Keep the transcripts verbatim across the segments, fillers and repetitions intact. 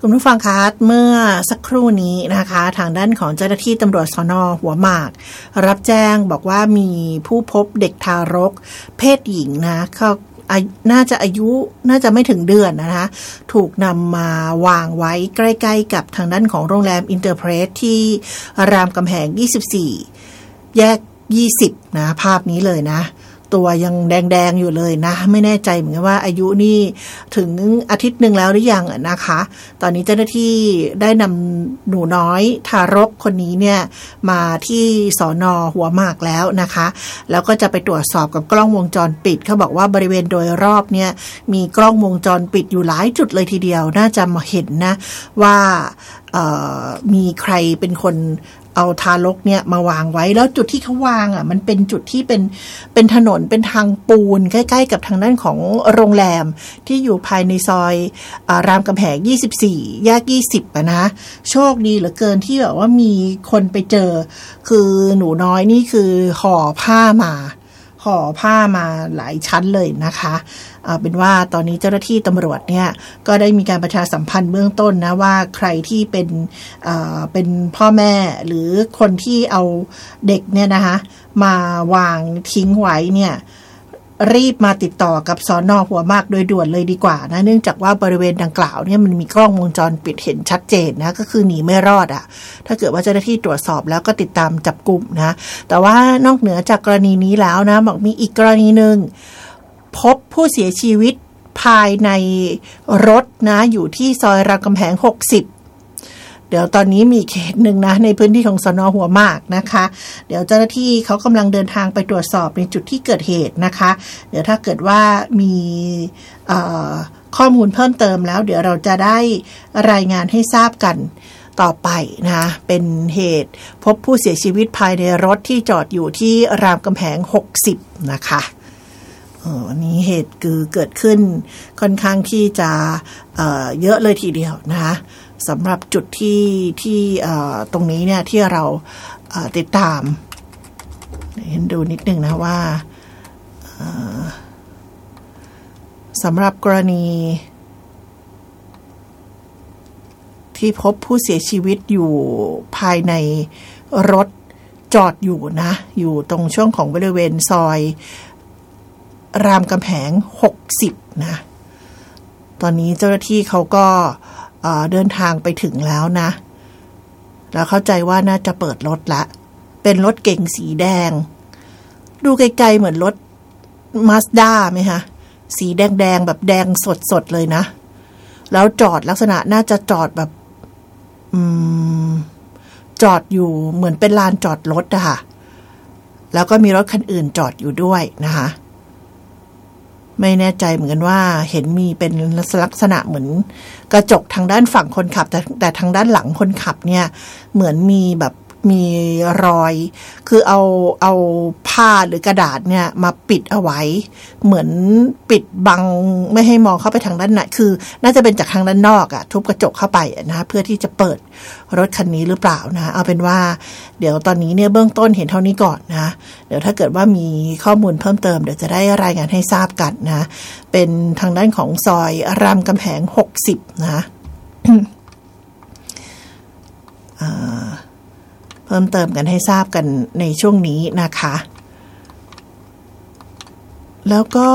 คุณผู้ฟังคะเมื่อสักครู่นี้นะคะทางด้านของเจ้าหน้าที่ตำรวจสน.หัวหมากรับแจ้งบอกว่ามีผู้พบเด็กทารกเพศหญิงนะเขาน่าจะอายุน่าจะไม่ถึงเดือนนะคะถูกนำมาวางไว้ใกล้ๆกับทางด้านของโรงแรมอินเตอร์เพรสที่รามคำแหงยี่สิบสี่แยกยี่สิบนะภาพนี้เลยนะตัวยังแดงๆอยู่เลยนะไม่แน่ใจเหมือนกันว่าอายุนี่ถึงอาทิตย์หนึ่งแล้วหรือยังนะคะตอนนี้เจ้าหน้าที่ได้นำหนูน้อยทารกคนนี้เนี่ยมาที่สน.หัวหมากแล้วนะคะแล้วก็จะไปตรวจสอบกับกล้องวงจรปิดเขาบอกว่าบริเวณโดยรอบเนี่ยมีกล้องวงจรปิดอยู่หลายจุดเลยทีเดียวน่าจะมาเห็นนะว่ามีใครเป็นคนเอาทารกเนี่ยมาวางไว้แล้วจุดที่เขาวางอ่ะมันเป็นจุดที่เป็นเป็นถนนเป็นทางปูนใกล้ๆกับทางด้านของโรงแรมที่อยู่ภายในซอยอ่ารามคำแหงยี่สิบสี่แยกยี่สิบอ่ะนะโชคดีเหลือเกินที่แบบว่ามีคนไปเจอคือหนูน้อยนี่คือห่อผ้ามาห่อผ้ามาหลายชั้นเลยนะคะเอาเป็นว่าตอนนี้เจ้าหน้าที่ตำรวจเนี่ยก็ได้มีการประชาสัมพันธ์เบื้องต้นนะว่าใครที่เป็นเอ่อเป็นพ่อแม่หรือคนที่เอาเด็กเนี่ยนะคะมาวางทิ้งไว้เนี่ยรีบมาติดต่อกับสน.หัวหมากโดยด่วนเลยดีกว่านะเนื่องจากว่าบริเวณดังกล่าวเนี่ยมันมีกล้องวงจรปิดเห็นชัดเจนนะก็คือหนีไม่รอดอ่ะถ้าเกิดว่าเจ้าหน้าที่ตรวจสอบแล้วก็ติดตามจับกุมนะแต่ว่านอกเหนือจากกรณีนี้แล้วนะบอกมีอีกกรณีนึงพบผู้เสียชีวิตภายในรถนะอยู่ที่ซอยรามคำแหงหกสิบเดี๋ยวตอนนี้มีเขตหนึ่งนะในพื้นที่ของสน.หัวหมากนะคะเดี๋ยวเจ้าหน้าที่เขากำลังเดินทางไปตรวจสอบในจุดที่เกิดเหตุนะคะเดี๋ยวถ้าเกิดว่ามีข้อมูลเพิ่มเติมแล้วเดี๋ยวเราจะได้รายงานให้ทราบกันต่อไปนะเป็นเหตุพบผู้เสียชีวิตภายในรถที่จอดอยู่ที่รามคำแหงหกสิบนะคะอันนี้เหตุคือเกิดขึ้นค่อนข้างที่จะ เอ่อ เยอะเลยทีเดียวนะคะสำหรับจุดที่ที่ตรงนี้เนี่ยที่เราติดตามเห็นดูนิดนึงนะว่าสำหรับกรณีที่พบผู้เสียชีวิตอยู่ภายในรถจอดอยู่นะอยู่ตรงช่วงของบริเวณซอยรามคำแหงหกสิบนะตอนนี้เจ้าหน้าที่เขาก็เดินทางไปถึงแล้วนะแล้วเข้าใจว่าน่าจะเปิดรถละเป็นรถเก๋งสีแดงดูไกลๆเหมือนรถ Mazda ไหมคะสีแดงๆแบบแดงสดๆเลยนะแล้วจอดลักษณะน่าจะจอดแบบอืมจอดอยู่เหมือนเป็นลานจอดรถอะค่ะแล้วก็มีรถคันอื่นจอดอยู่ด้วยนะคะไม่แน่ใจเหมือนกันว่าเห็นมีเป็นลักษณะเหมือนกระจกทางด้านฝั่งคนขับแต่แต่ทางด้านหลังคนขับเนี่ยเหมือนมีแบบมีรอยคือเอาเอาผ้าหรือกระดาษเนี่ยมาปิดเอาไว้เหมือนปิดบังไม่ให้มองเข้าไปทางด้านในคือน่าจะเป็นจากทางด้านนอกอะทุบกระจกเข้าไปนะเพื่อที่จะเปิดรถคันนี้หรือเปล่านะเอาเป็นว่าเดี๋ยวตอนนี้เนี่ยเบื้องต้นเห็นเท่านี้ก่อนนะเดี๋ยวถ้าเกิดว่ามีข้อมูลเพิ่มเติมเดี๋ยวจะได้รายงานให้ทราบกันนะเป็นทางด้านของซอยรามคำแหงหกสิบนะ อ่าเพิ่มเติมกันให้ทราบกันในช่วงนี้นะคะแล้วก็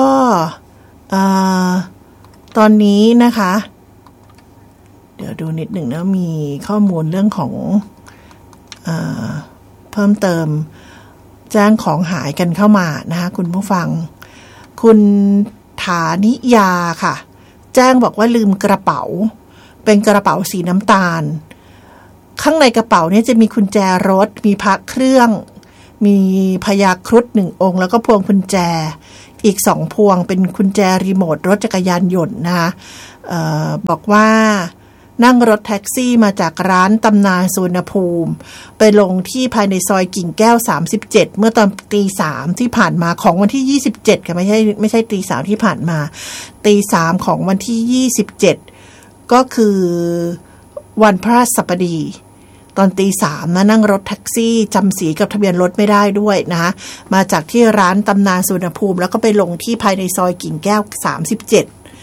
ตอนนี้นะคะเดี๋ยวดูนิดหนึ่งนะมีข้อมูลเรื่องของเอ่อเพิ่มเติมแจ้งของหายกันเข้ามานะคะคุณผู้ฟังคุณฐานิยาค่ะแจ้งบอกว่าลืมกระเป๋าเป็นกระเป๋าสีน้ำตาลข้างในกระเป๋าเนี่ยจะมีกุญแจรถมีพระเครื่องมีพญาครุฑหนึ่งองค์แล้วก็พวงกุญแจอีกสองพวงเป็นกุญแจรีโมทรถจักรยานยนต์นะคะเอ่อบอกว่านั่งรถแท็กซี่มาจากร้านตำนานสุวรรณภูมิไปลงที่ภายในซอยกิ่งแก้วสามสิบเจ็ดเมื่อตอนตีสามที่ผ่านมาของวันที่ยี่สิบเจ็ดค่ะไม่ใช่ไม่ใช่ตีสามที่ผ่านมาตีสามของวันที่ยี่สิบเจ็ดก็คือวันพฤหัสบดีตอนตีสามนะนั่งรถแท็กซี่จำสีกับทะเบียนรถไม่ได้ด้วยนะมาจากที่ร้านตำนานสุวรรณภูมิแล้วก็ไปลงที่ภายในซอยกิ่งแก้วสามสิบเจ็ด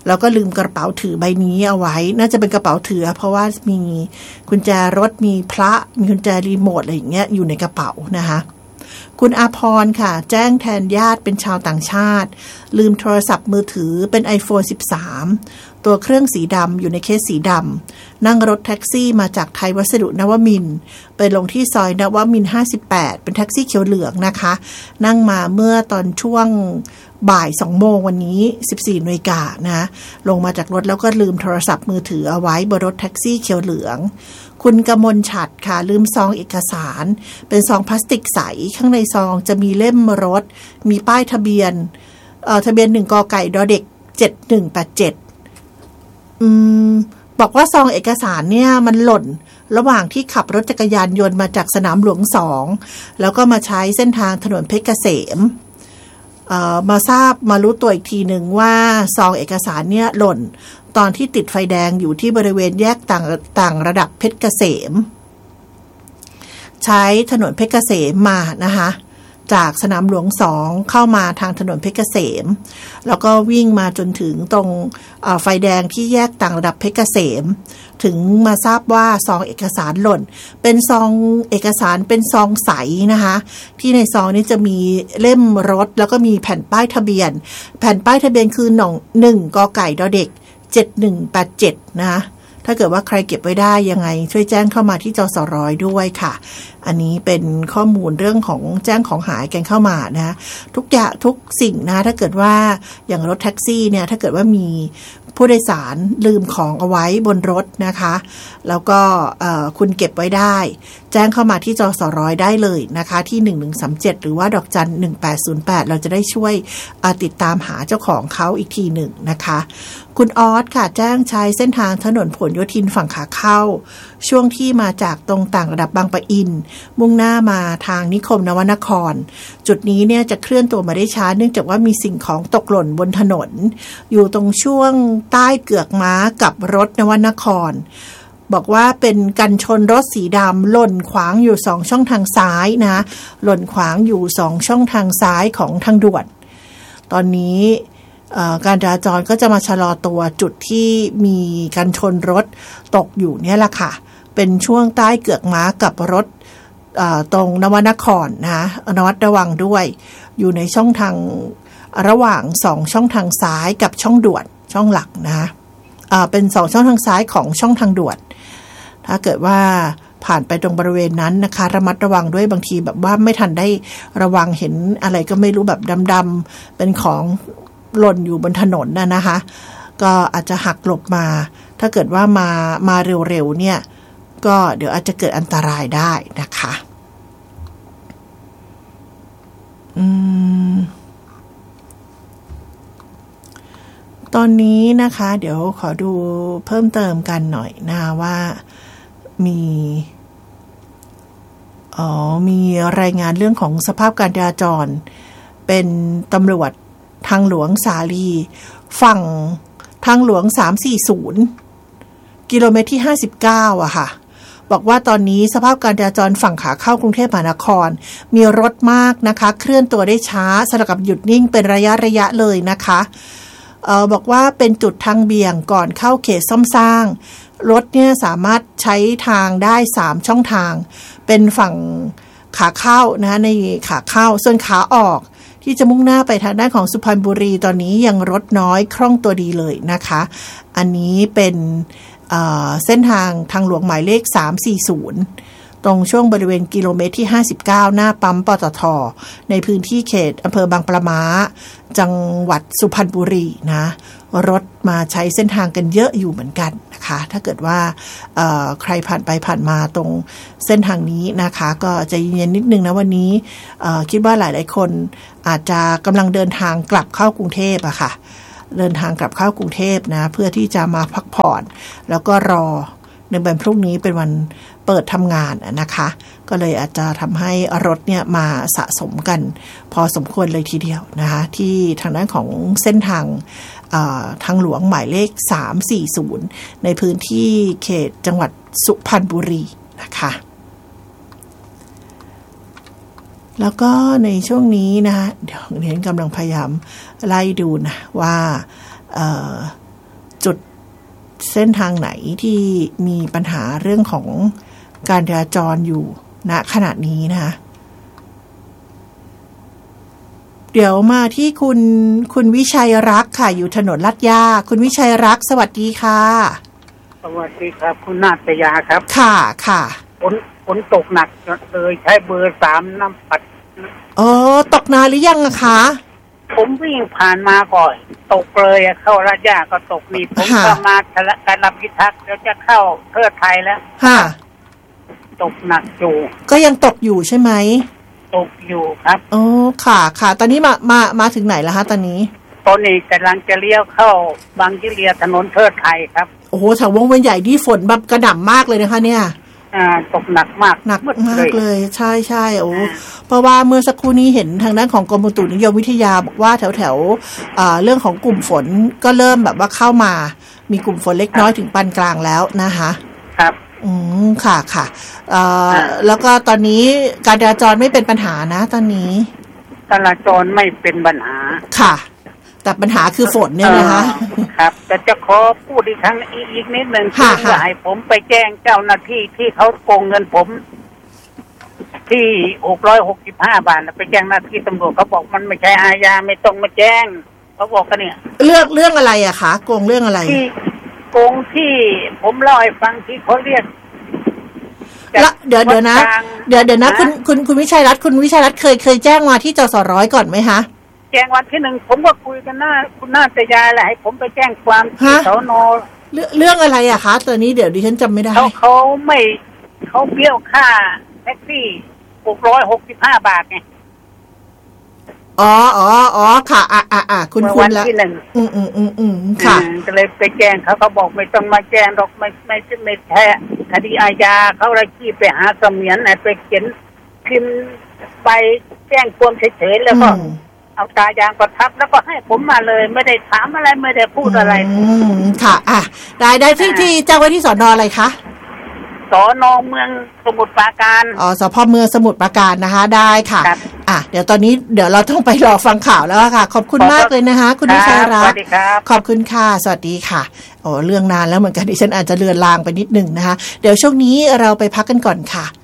แล้วก็ลืมกระเป๋าถือใบนี้เอาไว้น่าจะเป็นกระเป๋าถือเพราะว่ามีกุญแจรถมีพระมีกุญแจรีโมทอะไรอย่างเงี้ยอยู่ในกระเป๋านะคะคุณอาพรค่ะแจ้งแทนญาติเป็นชาวต่างชาติลืมโทรศัพท์มือถือเป็น ไอโฟน สิบสาม ตัวเครื่องสีดำอยู่ในเคสสีดำนั่งรถแท็กซี่มาจากไทยวัสดุนวมินทร์ไปลงที่ซอยนวมินทร์ห้าสิบแปดเป็นแท็กซี่เขียวเหลืองนะคะนั่งมาเมื่อตอนช่วงบ่ายสองโมงวันนี้ สิบสี่นาฬิกานะลงมาจากรถแล้วก็ลืมโทรศัพท์มือถือเอาไว้บนรถแท็กซี่เขียวเหลืองคุณกมลฉัตรค่ะลืมซองเอกสารเป็นซองพลาสติกใสข้างในซองจะมีเล่มรถมีป้ายทะเบียนเอ่อทะเบียนหนึ่งกไก่ดอเด็กเจ็ดหนึ่งแปดเจ็ดอืมบอกว่าซองเอกสารเนี่ยมันหล่นระหว่างที่ขับรถจักรยานยนต์มาจากสนามหลวงสองแล้วก็มาใช้เส้นทางถนนเพชรเกษมเอ่อมาทราบมารู้ตัวอีกทีหนึ่งว่าซองเอกสารเนี่ยหล่นตอนที่ติดไฟแดงอยู่ที่บริเวณแยกต่างต่างระดับเพชรเกษมใช้ถนนเพชรเกษมมานะคะจากสนามหลวงสองเข้ามาทางถนนเพชรเกษมแล้วก็วิ่งมาจนถึงตรงไฟแดงที่แยกต่างระดับเพชรเกษมถึงมาทราบว่าซองเอกสารหล่นเป็นซองเอกสารเป็นซองใสนะคะที่ในซองนี้จะมีเล่มรถแล้วก็มีแผ่นป้ายทะเบียนแผ่นป้ายทะเบียนคือหนึ่งกไก่ดอเด็กเจ็ดหนึ่งแปดเจ็ดนะคะถ้าเกิดว่าใครเก็บไว้ได้ยังไงช่วยแจ้งเข้ามาที่จสรด้วยค่ะอันนี้เป็นข้อมูลเรื่องของแจ้งของหายกันเข้ามานะทุกอย่างทุกสิ่งนะถ้าเกิดว่าอย่างรถแท็กซี่เนี่ยถ้าเกิดว่ามีผู้โดยสารลืมของเอาไว้บนรถนะคะแล้วก็คุณเก็บไว้ได้แจ้งเข้ามาที่จสรได้เลยนะคะที่หนึ่งหนึ่งสามเจ็ดหรือว่าดอกจันหนึ่งแปดศูนย์แปดเราจะได้ช่วยติดตามหาเจ้าของเขาอีกทีหนึ่งนะคะคุณออสค่ะแจ้งใช้เส้นทางถนนผลโยธินฝั่งขาเข้าช่วงที่มาจากตรงต่างระดับบางปะอินมุ่งหน้ามาทางนิคมนวนครจุดนี้เนี่ยจะเคลื่อนตัวมาได้ช้าเนื่องจากว่ามีสิ่งของตกหล่นบนถนนอยู่ตรงช่วงใต้เกือกม้ากับรถนวนครบอกว่าเป็นกันชนรถสีดำหล่นขวางอยู่สองช่องทางซ้ายนะหล่นขวางอยู่สองช่องทางซ้ายของทางด่วนตอนนี้การจราจรก็จะมาชะลอตัวจุดที่มีกันชนรถตกอยู่เนี่ยแหละค่ะเป็นช่วงใต้เกือกม้ากับรถตรงนวนครนะนวัดระวังด้วยอยู่ในช่องทางระหว่างสองช่องทางซ้ายกับช่องด่วนช่องหลักนะเป็นสองช่องทางซ้ายของช่องทางด่วนถ้าเกิดว่าผ่านไปตรงบริเวณนั้นนะคะระมัดระวังด้วยบางทีแบบว่าไม่ทันได้ระวังเห็นอะไรก็ไม่รู้แบบดำๆเป็นของหล่นอยู่บนถนนน่ะนะคะก็อาจจะหักหลบมาถ้าเกิดว่ามามาเร็วๆเนี่ยก็เดี๋ยวอาจจะเกิดอันตรายได้นะคะอืมตอนนี้นะคะเดี๋ยวขอดูเพิ่มเติมกันหน่อยนะว่ามีอ๋อมีรายงานเรื่องของสภาพการจราจรเป็นตำรวจทางหลวงสาลีฝั่งทางหลวงสามสี่ศูนย์กิโลเมตรที่ห้าสิบเก้าอะค่ะบอกว่าตอนนี้สภาพการจราจรฝั่งขาเข้ากรุงเทพมหานครมีรถมากนะคะเคลื่อนตัวได้ช้าสลับกับหยุดนิ่งเป็นระยะระยะเลยนะคะเอ่อบอกว่าเป็นจุดทางเบี่ยงก่อนเข้าเขตซ่อมสร้างรถเนี่ยสามารถใช้ทางได้สามช่องทางเป็นฝั่งขาเข้านะคะในขาเข้าส่วนขาออกที่จะมุ่งหน้าไปทางด้านของสุพรรณบุรีตอนนี้ยังรถน้อยคล่องตัวดีเลยนะคะอันนี้เป็นเอ่อเส้นทางทางหลวงหมายเลขสามสี่ศูนย์ตรงช่วงบริเวณกิโลเมตรที่ห้าสิบเก้าหน้าปั๊มปตท.ในพื้นที่เขตอำเภอบางปะม้าจังหวัดสุพรรณบุรีนะรถมาใช้เส้นทางกันเยอะอยู่เหมือนกันนะคะถ้าเกิดว่าใครผ่านไปผ่านมาตรงเส้นทางนี้นะคะก็ใจเย็นนิดนึงนะวันนี้คิดว่าหลายๆคนอาจจะกำลังเดินทางกลับเข้ากรุงเทพอะค่ะเดินทางกลับเข้ากรุงเทพนะเพื่อที่จะมาพักผ่อนแล้วก็รอในวันพรุ่งนี้เป็นวันเปิดทำงานนะคะก็เลยอาจจะทำให้รถเนี่ยมาสะสมกันพอสมควรเลยทีเดียวนะคะที่ทางด้านของเส้นทางทางหลวงหมายเลขสามสี่ศูนย์ในพื้นที่เขตจังหวัดสุพรรณบุรีนะคะแล้วก็ในช่วงนี้นะคะเดี๋ยวเรียนกำลังพยายามไล่ดูนะว่าเส้นทางไหนที่มีปัญหาเรื่องของการจราจรอยู่ณขณะนี้นะคะเดี๋ยวมาที่คุณคุณวิชัยรักษ์ค่ะอยู่ถนนลาดย่าคุณวิชัยรักษ์สวัสดีค่ะสวัสดีครับคุณนาตยาครับค่ะค่ะฝนฝนตกหนักเลยใช้เบอร์สามน้ำปัดอ๋อตกนานหรือยังอะคะผมวิ่งผ่านมาก่อนตกเลยเข้าลาดย่าก็ตกนี่ผมก็มาการรับพิทักษ์แล้วจะเข้าเพื่อไทยแล้วค่ะตกหนักอยู่ก็ยังตกอยู่ใช่ไหมตกอยู่ครับอ๋อค่ะค่ะตอนนี้มามามาถึงไหนแล้วคะตอนนี้ตอนนี้กำลังจะเลี้ยวเข้าบางยี่เลียถนนเทิดไทยครับโอ้โหแถววงเวียนใหญ่ที่ฝนแบบกระหน่ำมากเลยนะคะเนี่ยอ่าตกหนักมากหนักมากเลยใช่ใช่โอ้เพราะว่าเมื่อสักครู่นี้เห็นทางด้านของกรมอุตุนิยมวิทยาบอกว่าแถวแถวเรื่องของกลุ่มฝนก็เริ่มแบบว่าเข้ามามีกลุ่มฝนเล็กน้อยถึงปานกลางแล้วนะคะครับอืมค่ะค่ะแล้วก็ตอนนี้การจราจรไม่เป็นปัญหานะตอนนี้การจราจรไม่เป็นปัญหาค่ะแต่ปัญหาคือฝนเนี่ยนะคะครับแต่จะขอพูดอีกครั้งอีกนิดนึงคือว่าให้ผมไปแจ้งเจ้าหน้าที่ที่เขาโกงเงินผมที่หกร้อยหกสิบห้าบาทไปแจ้งหน้าที่ตำรวจเขาบอกมันไม่ใช่อาญาไม่ต้องมาแจ้งเขาบอกกันเนี่ยเรื่องเรื่องอะไรอะคะโกงเรื่องอะไรที่โกงที่ผมเล่าให้ฟังที่เขาเรียกเดี๋ยวเดี๋ยวนะเดี๋ยวเดี๋ยวนะคุณคุณคุณวิชัยรัตน์คุณวิชัยรัตน์เคยเคยแจ้งมาที่จสร้อยก่อนไหมคะแจ้งวันที่หนึ่งผมก็คุยกันหน้าคุณนาตยาแหละให้ผมไปแจ้งความที่สน. เรื่องอะไรอะคะตอนนี้เดี๋ยวดิฉันจำไม่ได้เขาเขาไม่เขาเบี้ยวค่าแท็กซี่หกร้อยหกสิบห้าบาทไงอ๋ออ๋ออ๋อค่ะอ่ะอ่ะอ่ะคุณคุณแล้วอืมอืมอืมอืมค่ะก็เลยไปแจ้งเขาเขาบอกไม่ต้องมาแจ้งหรอกไม่ไม่ไม่แท้คดีอาญาเขาเลยขี้ไปหาเสมียนไหนไปเขียนพิมพ์ใบแจ้งความเฉยๆแล้วก็เอาตายางประทับแล้วก็ให้ผมมาเลยไม่ได้ถามอะไรไม่ได้พูดอะไรอืมค่ะอ่ะได้ได้ที่ที่แจ้งไว้ที่สน.อะไรคะสน.เมืองสมุทรปราการอ๋อสพเมืองสมุทรปราการนะคะได้ค่ะอ่ะเดี๋ยวตอนนี้เดี๋ยวเราต้องไปรอฟังข่าวแล้วค่ะขอบคุณมากเลยนะคะคุณวิชัยรัตน์ขอบคุณค่ะสวัสดีค่ะโอ้เรื่องนานแล้วเหมือนกันดิฉันอาจจะเลือนลางไปนิดนึงนะคะเดี๋ยวช่วงนี้เราไปพักกันก่อนค่ะ